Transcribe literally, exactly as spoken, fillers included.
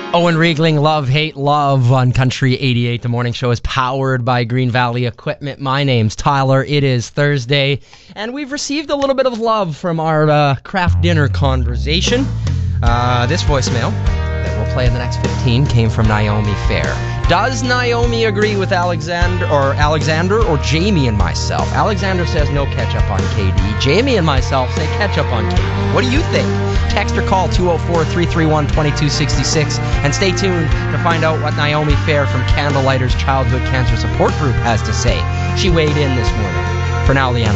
Owen Riegling, Love, Hate, Love on Country eighty-eight. The morning show is powered by Green Valley Equipment. My name's Tyler. It is Thursday, and we've received a little bit of love from our uh, craft dinner conversation. Uh, this voicemail that we'll play in the next fifteen came from Naomi Fair. Does Naomi agree with Alexander or Alexander or Jamie and myself? Alexander says no ketchup on K D. Jamie and myself say ketchup on K D. What do you think? Text or call two oh four, three three one, two two six six and stay tuned to find out what Naomi Fair from Candlelighters Childhood Cancer Support Group has to say. She weighed in this morning. For now, Leanne